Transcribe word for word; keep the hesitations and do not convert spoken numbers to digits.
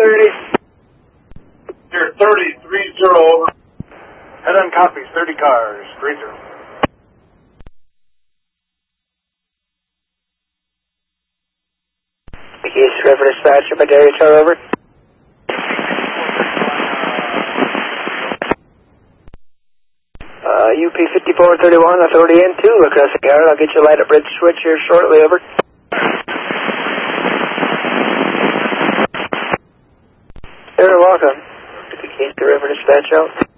thirty. Here, thirty, three zero over. Head on copies, thirty cars, three zero. East River Dispatcher, Madera Tower, over. Uh, U P fifty-four thirty-one, authority N two, across the car. I'll get you a light up bridge switch here shortly, over. You're welcome. East River Dispatch out.